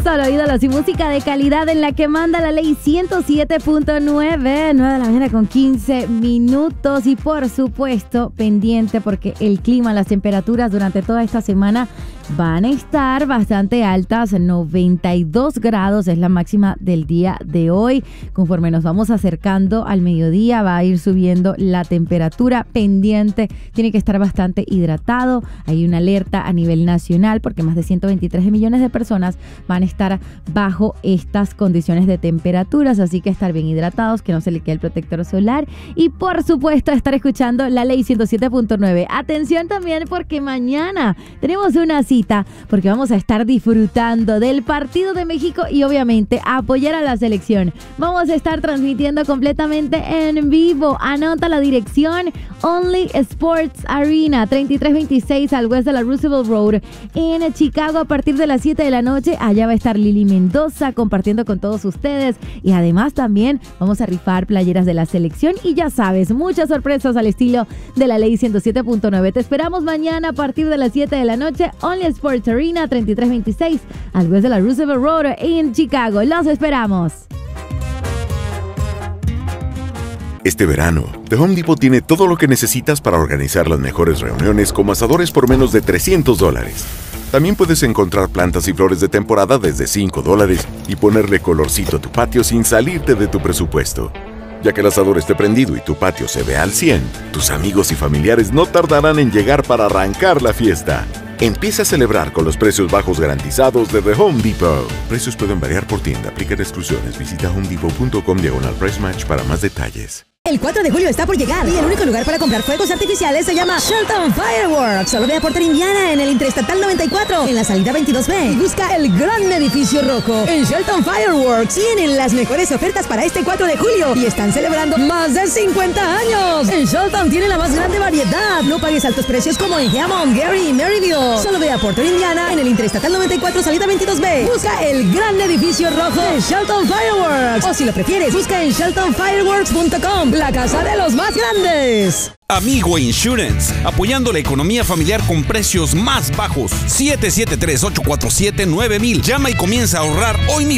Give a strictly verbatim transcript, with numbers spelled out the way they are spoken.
Solo ídolos y música de calidad en la que manda la ley ciento siete punto nueve, nueve de la mañana con quince minutos. Y por supuesto, pendiente porque el clima, las temperaturas durante toda esta semana van a estar bastante altas. noventa y dos grados es la máxima del día de hoy. Conforme nos vamos acercando al mediodía, va a ir subiendo la temperatura. Pendiente, tiene que estar bastante hidratado. Hay una alerta a nivel nacional porque más de ciento veintitrés millones de personas van a estar bajo estas condiciones de temperaturas. Así que estar bien hidratados, que no se le quede el protector solar. Y por supuesto, estar escuchando la ley ciento siete punto nueve. Atención también porque mañana tenemos una cita, porque vamos a estar disfrutando del partido de México y obviamente apoyar a la selección. Vamos a estar transmitiendo completamente en vivo. Anota la dirección: Only Sports Arena, treinta y tres veintiséis al west de la Roosevelt Road en Chicago, a partir de las siete de la noche. Allá va a estar Lili Mendoza compartiendo con todos ustedes, y además también vamos a rifar playeras de la selección y ya sabes, muchas sorpresas al estilo de la ley ciento siete punto nueve. Te esperamos mañana a partir de las siete de la noche. Only Sports Arena, treinta y tres veintiséis al west de la Roosevelt Road en Chicago. Los esperamos. Este verano, The Home Depot tiene todo lo que necesitas para organizar las mejores reuniones, como asadores por menos de trescientos dólares. También puedes encontrar plantas y flores de temporada desde cinco dólares y ponerle colorcito a tu patio sin salirte de tu presupuesto. Ya que el asador esté prendido y tu patio se vea al cien, tus amigos y familiares no tardarán en llegar para arrancar la fiesta. Empieza a celebrar con los precios bajos garantizados de The Home Depot. Precios pueden variar por tienda, aplican exclusiones. Visita homedepot punto com diagonal price match para más detalles. El cuatro de julio está por llegar y el único lugar para comprar fuegos artificiales se llama Shelton Fireworks. Solo ve a Porter, Indiana, en el Interestatal noventa y cuatro, en la salida veintidós B. Y busca el gran edificio rojo. En Shelton Fireworks tienen las mejores ofertas para este cuatro de julio y están celebrando más de cincuenta años. En Shelton tiene la más grande variedad. No pagues altos precios como en Hammond, Gary y Maryville. Solo ve a Porter, Indiana, en el Interestatal noventa y cuatro, salida veintidós B. Busca el gran edificio rojo en Shelton Fireworks. O si lo prefieres, busca en shelton fireworks punto com. La casa de los más grandes. Amigo Insurance, apoyando la economía familiar con precios más bajos. siete siete tres, ocho cuatro siete, nueve mil. Llama y comienza a ahorrar hoy mismo.